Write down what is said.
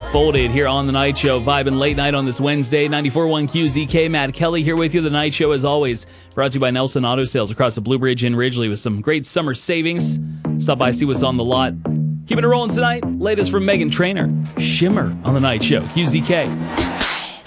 Folded here on The Night Show, vibing late night on this Wednesday. 94.1 QZK, Matt Kelly here with you. The Night Show, as always, brought to you by Nelson Auto Sales across the Blue Bridge in Ridgely with some great summer savings. Stop by, see what's on the lot. Keeping it rolling tonight. Latest from Meghan Trainor, Shimmer on The Night Show, QZK.